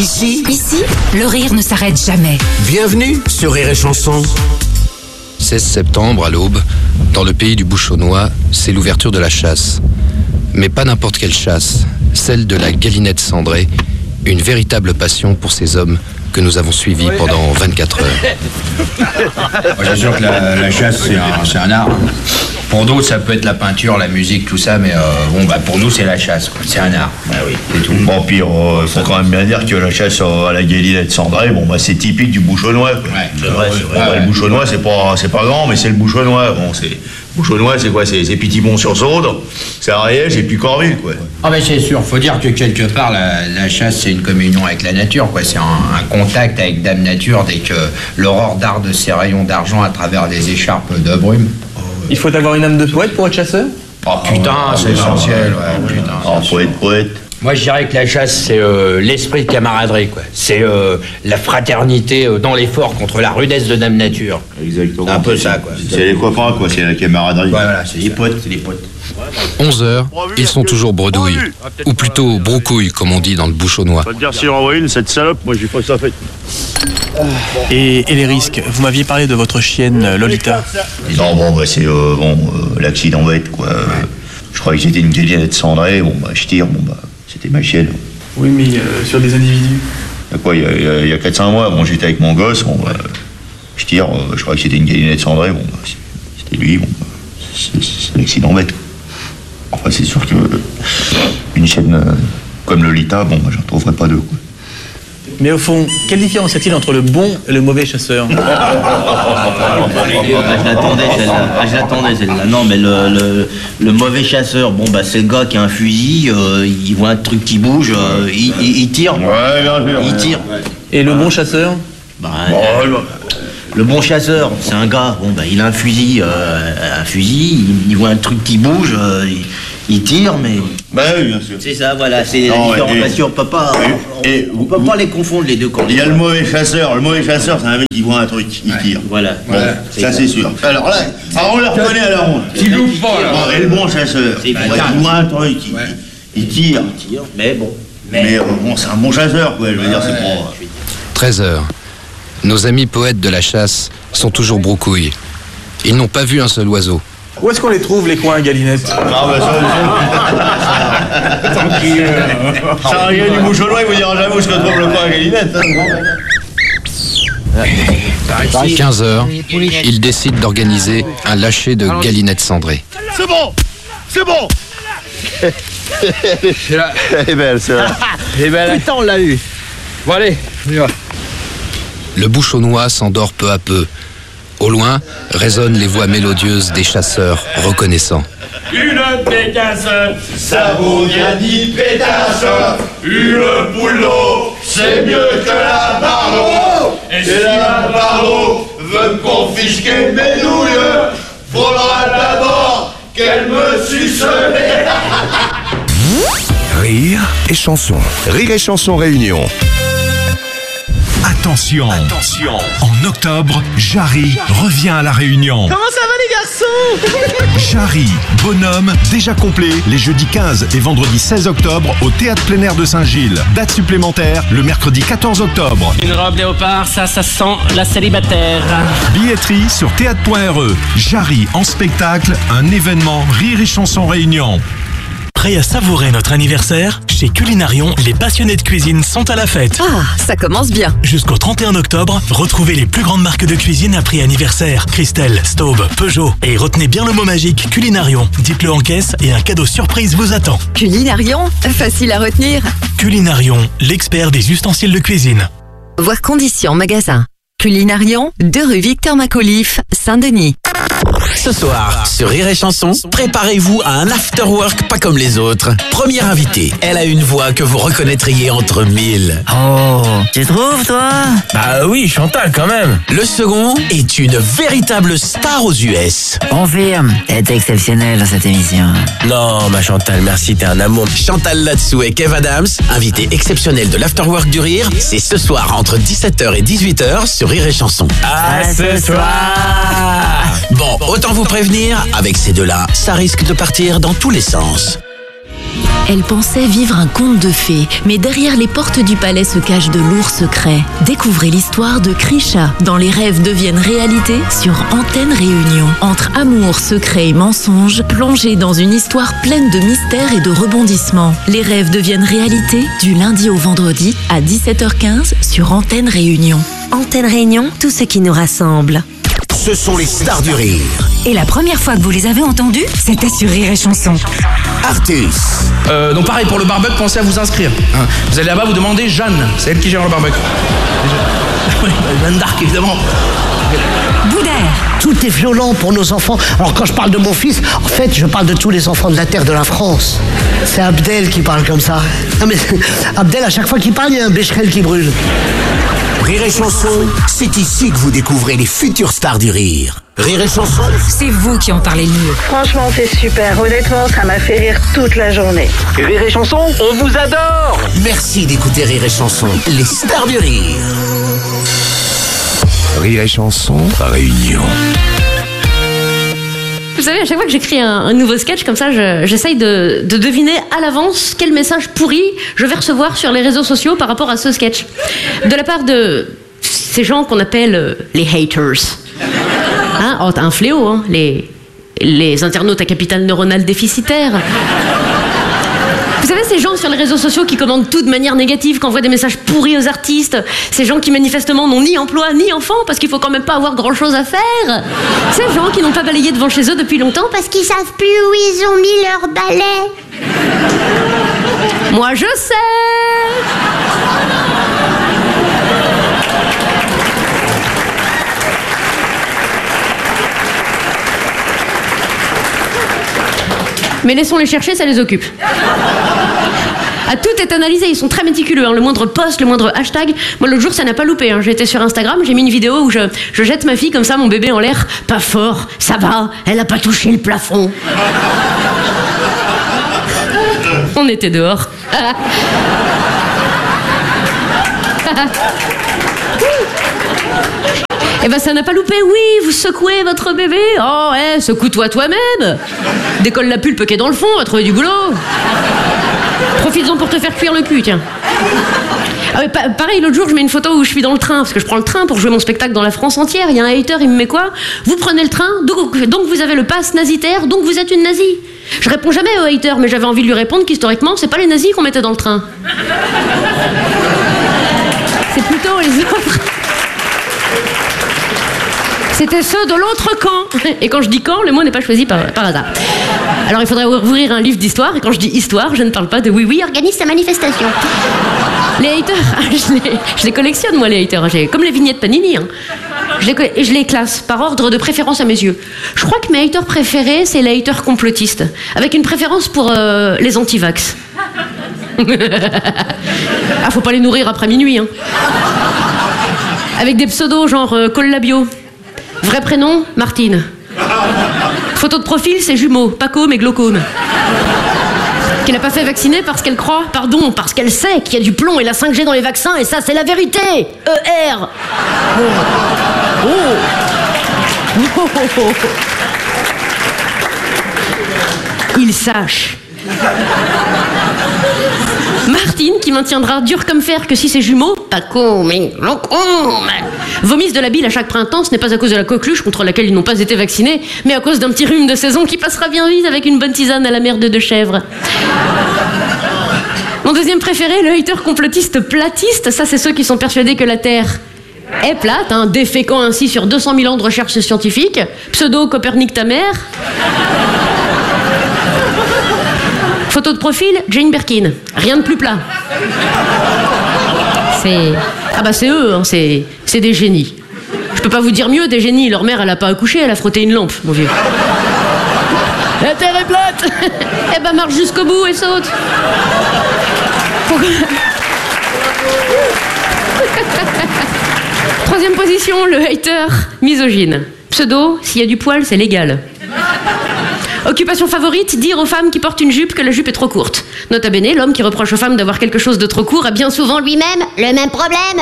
Ici, le rire ne s'arrête jamais. bienvenue sur Rire et Chanson. 16 septembre, à l'aube, dans le pays du Bouchonnois, c'est l'ouverture de la chasse. Mais pas n'importe quelle chasse, celle de la galinette cendrée, une véritable passion pour ces hommes que nous avons suivis pendant 24 heures. Moi, j'ai sûr que la chasse, c'est un art. Pour d'autres, ça peut être la peinture, la musique, tout ça, mais pour nous, c'est la chasse, quoi. C'est un art. Bah oui, c'est tout. Bon, puis il faut quand même bien dire que la chasse à la galinette cendrée, c'est typique du Bouchonnois, quoi. Ouais, c'est vrai. Le Bouchonnois, c'est pas grand, mais c'est le Bouchonnois. Bouchonnois, c'est quoi? C'est Pitibon-sur-Saude, c'est Ariège et puis Corville, quoi. Ah ben c'est sûr, faut dire que quelque part la chasse c'est une communion avec la nature, quoi. C'est un contact avec Dame Nature dès que l'aurore darde ses rayons d'argent à travers les écharpes de brume. Il faut avoir une âme de poète pour être chasseur? Oh putain, c'est essentiel, ouais, putain. Oh, poète. Moi, je dirais que la chasse, c'est l'esprit de camaraderie, quoi. C'est la fraternité dans l'effort contre la rudesse de Dame Nature. Exactement. C'est un peu ça, quoi. C'est les copains, quoi, c'est la camaraderie. Ouais, voilà, c'est les potes, 11 heures, ils sont toujours bredouilles, ou plutôt broucouilles, comme on dit dans le Bouchonnois. Pas te dire s'il en envoie une, cette salope, moi j'ai pas que ça fait. Et les risques? Vous m'aviez parlé de votre chienne Lolita. Non, c'est l'accident bête, quoi. Je croyais que c'était une galinette cendrée, je tire, c'était ma chienne. Oui, mais sur des individus. Il y a 4-5 mois, j'étais avec mon gosse, je tire, je croyais que c'était une galinette cendrée, c'était lui, c'est l'accident bête. Enfin, c'est sûr que une chienne comme Lolita, j'en trouverais pas deux, quoi. Mais au fond, quelle différence y a-t-il entre le bon et le mauvais chasseur? Je l'attendais celle-là. Non, mais le mauvais chasseur, c'est le gars qui a un fusil, il voit un truc qui bouge, il tire. Ouais, bien sûr. Il tire. Et le bon chasseur? Le bon chasseur, c'est un gars, il a un fusil, il voit un truc qui bouge, il tire, mais... Oui, bien sûr. C'est ça, voilà, c'est la différenciation. On peut pas les confondre, les deux camps. Il y a le mauvais chasseur. Le mauvais chasseur, c'est un mec qui voit un truc, il tire. Voilà. Ça, c'est sûr. Alors là, on le reconnaît à la ronde. Tu loupe pas, là. Et le bon chasseur, il voit un truc, il tire. Mais bon. Mais c'est un bon chasseur, quoi. Je veux dire, c'est pas... 13 heures. Nos amis poètes de la chasse sont toujours broucouilles. Ils n'ont pas vu un seul oiseau. Où est-ce qu'on les trouve, les coins à galinette? Ça rien du Bouchonnois, il vous dira jamais où se trouve le coin à galinette. 15 heures, ils décident d'organiser un lâcher de galinette cendrée. C'est bon. C'est là. Elle est belle, c'est là. Et ben Putain, on l'a eu. bon allez, on y va. Le Bouchonnois s'endort peu à peu. Au loin, résonnent les voix mélodieuses des chasseurs reconnaissants. Une pétasse, ça vaut bien 10 pétasses. Une boule d'eau, c'est mieux que la barreau. Et si la barreau veut me confisquer mes douilles, faudra d'abord qu'elle me suce les... Rire et Chanson. Rire et Chanson Réunion. Attention. En octobre, Jarry revient à La Réunion. Comment ça va, les garçons? Jarry, bonhomme, déjà complet, les jeudis 15 et vendredi 16 octobre au Théâtre Plein Air de Saint-Gilles. Date supplémentaire, le mercredi 14 octobre. Une robe léopard, ça sent la célibataire. Billetterie sur théâtre.re. Jarry en spectacle, un événement Rire et Chanson Réunion. Prêt à savourer notre anniversaire? Chez Culinarion, les passionnés de cuisine sont à la fête. Ah, ça commence bien. Jusqu'au 31 octobre, retrouvez les plus grandes marques de cuisine à prix anniversaire. Christelle, Staub, Peugeot. Et retenez bien le mot magique Culinarion. Dites-le en caisse et un cadeau surprise vous attend. Culinarion, facile à retenir. Culinarion, l'expert des ustensiles de cuisine. Voir conditions magasin. Culinarion, 2 rue Victor Macauliffe, Saint-Denis. Ce soir, sur Rire et Chanson, préparez-vous à un after-work pas comme les autres. Première invitée, elle a une voix que vous reconnaîtriez entre mille. Oh, tu trouves, toi? Bah oui, Chantal quand même. Le second est une véritable star aux US. Confirme, elle est exceptionnelle dans cette émission. Non, ma Chantal, merci, t'es un amour. Chantal Latsou et Kev Adams, invités exceptionnels de l'afterwork du rire, c'est ce soir entre 17h et 18h sur Rire et Chanson. À ce soir. Bon, autant vous prévenir, avec ces deux-là, ça risque de partir dans tous les sens. Elle pensait vivre un conte de fées, mais derrière les portes du palais se cachent de lourds secrets. Découvrez l'histoire de Krisha dans Les rêves deviennent réalité sur Antenne Réunion. Entre amour, secret et mensonge, plongez dans une histoire pleine de mystères et de rebondissements. Les rêves deviennent réalité du lundi au vendredi à 17h15 sur Antenne Réunion. Antenne Réunion, tout ce qui nous rassemble. Ce sont les stars du rire. Et la première fois que vous les avez entendus, c'était sur Rire et Chanson. Artus. Donc pareil, pour le barbecue, pensez à vous inscrire. Hein. Vous allez là-bas, vous demandez Jeanne, c'est elle qui gère le barbecue. Oui, Jeanne d'Arc, évidemment. Boudère. Tout est violent pour nos enfants. Alors quand je parle de mon fils, en fait, je parle de tous les enfants de la terre de la France. C'est Abdel qui parle comme ça. Non mais Abdel, à chaque fois qu'il parle, il y a un bécherel qui brûle. Rire et Chanson, c'est ici que vous découvrez les futures stars du rire. Rire et Chanson, c'est vous qui en parlez le mieux. Franchement, c'est super. Honnêtement, ça m'a fait rire toute la journée. Rire et Chanson, on vous adore. Merci d'écouter Rire et Chanson, les stars du rire. Rire et Chanson, Réunion. Vous savez, à chaque fois que j'écris un nouveau sketch comme ça, j'essaye de deviner à l'avance quel message pourri je vais recevoir sur les réseaux sociaux par rapport à ce sketch. De la part de ces gens qu'on appelle les haters. Hein, oh, t'as un fléau, hein, les internautes à capital neuronal déficitaire. Vous savez, ces gens sur les réseaux sociaux qui commentent tout de manière négative, qui envoient des messages pourris aux artistes, ces gens qui manifestement n'ont ni emploi ni enfant parce qu'il faut quand même pas avoir grand chose à faire, ces gens qui n'ont pas balayé devant chez eux depuis longtemps parce qu'ils savent plus où ils ont mis leur balai. Moi je sais. Mais laissons-les chercher, ça les occupe. À tout est analysé, ils sont très méticuleux, hein. Le moindre post, le moindre hashtag. Moi l'autre jour ça n'a pas loupé, hein. J'étais sur Instagram, j'ai mis une vidéo où je jette ma fille comme ça, mon bébé en l'air. Pas fort, ça va, elle a pas touché le plafond. On était dehors. Eh ben ça n'a pas loupé, oui, vous secouez votre bébé. Oh ouais, secoue-toi toi-même. Décolle la pulpe qui est dans le fond, va trouver du boulot. Profites-en pour te faire cuire le cul, tiens. Ah ouais, pareil, l'autre jour, je mets une photo où je suis dans le train, parce que je prends le train pour jouer mon spectacle dans la France entière. Il y a un hater, il me met quoi? Vous prenez le train, donc vous avez le pass nazitaire, donc vous êtes une nazie. Je réponds jamais au hater, mais j'avais envie de lui répondre qu'historiquement, c'est pas les nazis qu'on mettait dans le train. C'est plutôt les autres. C'était ceux de l'autre camp. Et quand je dis camp, le mot n'est pas choisi par hasard. Alors il faudrait ouvrir un livre d'histoire, et quand je dis histoire, je ne parle pas de oui, organise sa manifestation. Les haters, je les collectionne moi les haters, comme les vignettes Panini. Hein. Je les classe par ordre de préférence à mes yeux. Je crois que mes haters préférés, c'est les haters complotistes, avec une préférence pour les anti-vax. Ah, faut pas les nourrir après minuit. Hein. Avec des pseudos genre Collabio. Vrai prénom, Martine. Photo de profil, c'est jumeaux, Paco mais glaucome. Qu'elle n'a pas fait vacciner parce qu'elle croit, parce qu'elle sait qu'il y a du plomb et la 5G dans les vaccins, et ça c'est la vérité. ER. Oh. Il sache. Martine qui maintiendra dur comme fer que si ses jumeaux, Paco mais glaucome, vomissent de la bile à chaque printemps, ce n'est pas à cause de la coqueluche contre laquelle ils n'ont pas été vaccinés, mais à cause d'un petit rhume de saison qui passera bien vite avec une bonne tisane à la merde de chèvre. Mon deuxième préféré, le hater complotiste platiste, ça c'est ceux qui sont persuadés que la Terre est plate, hein, déféquant ainsi sur 200 000 ans de recherche scientifique, pseudo Copernic ta mère. Photo de profil, Jane Birkin. Rien de plus plat. C'est eux, hein, c'est des génies. Je peux pas vous dire mieux, des génies. Leur mère, elle a pas accouché, elle a frotté une lampe, mon vieux. La Terre est plate. Eh ben, marche jusqu'au bout et saute. Troisième position, le hater misogyne. Pseudo, s'il y a du poil, c'est légal. Occupation favorite, dire aux femmes qui portent une jupe que la jupe est trop courte. Nota bene, l'homme qui reproche aux femmes d'avoir quelque chose de trop court a bien souvent lui-même le même problème.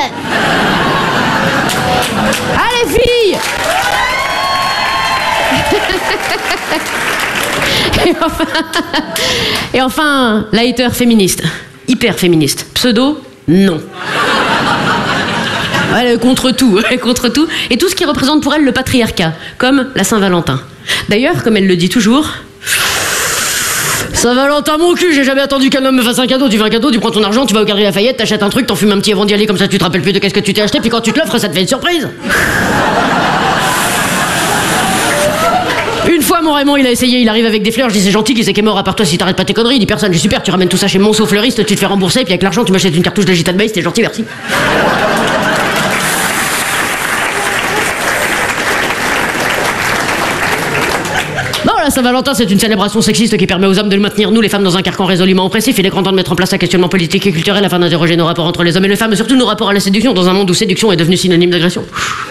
Allez, filles. Et enfin, la hater féministe. Hyper féministe. Pseudo, non. Elle est contre tout. Et tout ce qui représente pour elle le patriarcat, comme la Saint-Valentin. D'ailleurs, comme elle le dit toujours... Saint-Valentin, mon cul, j'ai jamais attendu qu'un homme me fasse un cadeau. Tu fais un cadeau, tu prends ton argent, tu vas au Galeries Lafayette, t'achètes un truc, t'en fumes un petit avant d'y aller, comme ça tu te rappelles plus de qu'est-ce que tu t'es acheté, puis quand tu te l'offres, ça te fait une surprise. Une fois, mon Raymond, il a essayé, il arrive avec des fleurs, je dis c'est gentil, qui c'est qui est mort à part toi si t'arrêtes pas tes conneries, il dit personne, je dis super, tu ramènes tout ça chez Monceau fleuriste, tu te fais rembourser, puis avec l'argent tu m'achètes une cartouche de Gitan Base, t'es gentil, merci. La Saint-Valentin, c'est une célébration sexiste qui permet aux hommes de maintenir nous, les femmes, dans un carcan résolument oppressif. Il est grand temps de mettre en place un questionnement politique et culturel afin d'interroger nos rapports entre les hommes et les femmes, et surtout nos rapports à la séduction dans un monde où séduction est devenue synonyme d'agression.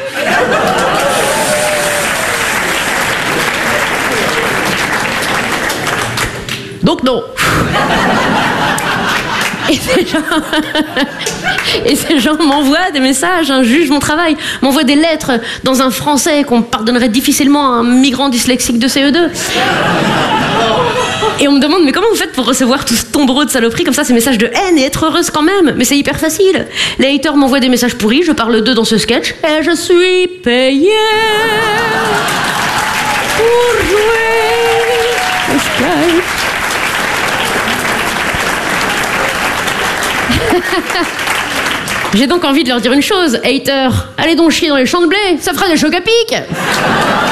Donc non. Et ces gens m'envoient des messages, jugent mon travail, m'envoient des lettres dans un français qu'on pardonnerait difficilement à un migrant dyslexique de CE2. Et on me demande, mais comment vous faites pour recevoir tout ce tombereau de saloperies comme ça, ces messages de haine et être heureuse quand même? Mais c'est hyper facile. Les haters m'envoient des messages pourris, je parle d'eux dans ce sketch, et je suis payée pour jouer au sketch. J'ai donc envie de leur dire une chose, haters, allez donc chier dans les champs de blé, ça fera des chocs à pic.